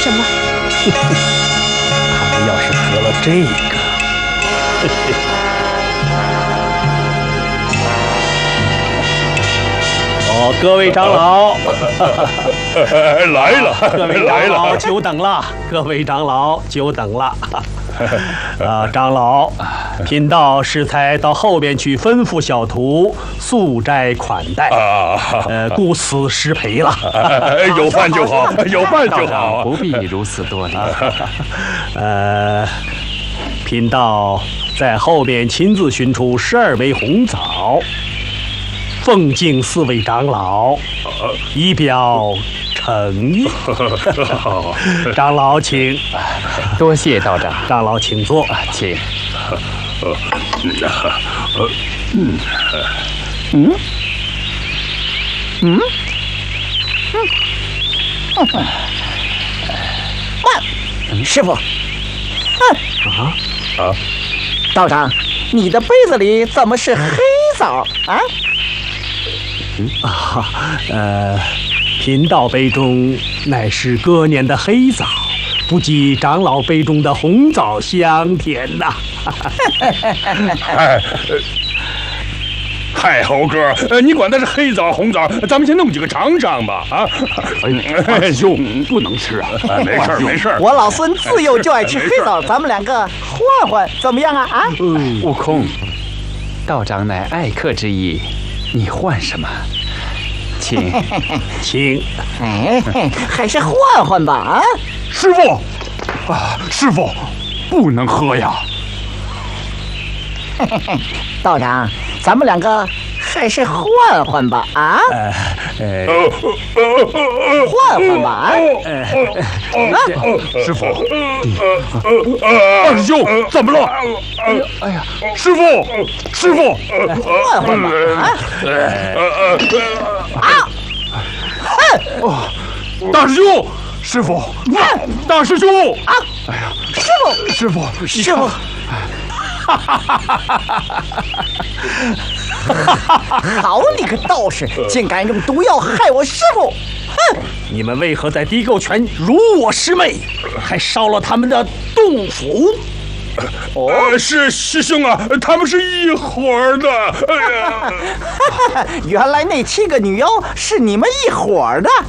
什么？ 他们要是喝了这个，哦，各位长老， 来了， 各位长老久等了，各位长老久等了。长老，贫道适才到后边去吩咐小徒素斋款待，故此失陪了。 有饭就好，有饭就好， 不必如此多礼。 贫道在后边亲自寻出12枚红枣，奉敬4位长老，以表诚意。长老请。 多谢道长。 长老请坐， 请。 师傅，道长，你的杯子里怎么是黑枣啊？ 贫道杯中乃是隔年的黑枣，不及长老杯中的红枣香甜呐。 嗨，猴哥，你管它是黑枣红枣，咱们先弄几个尝尝吧。 二兄不能吃啊！ 没事没事。 我老孙自幼就爱吃黑枣，咱们两个换换怎么样啊？ 悟空，道长乃爱客之意，你换什么？请。 还是换换吧啊！ 师傅，师傅，不能喝呀！ 道长，咱们两个还是换换吧啊！换换吧啊！ 师傅，二师兄怎么了？哎呀，师傅， 换换吧啊！ 大师兄，师傅，大师兄啊！ 哎呀， 师傅， 好你个道士，竟敢用毒药害我师傅！哼！ 你们为何在地沟泉辱我师妹，还烧了他们的洞府？ 是师兄啊，他们是一伙儿的。 原来那7个女妖是你们一伙儿的！